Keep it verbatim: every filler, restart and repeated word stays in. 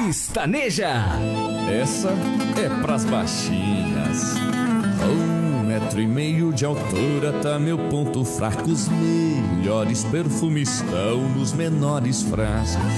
Sertaneja. Essa é pras baixinhas. Um metro e meio de altura tá meu ponto fraco. Os melhores perfumes estão nos menores frascos.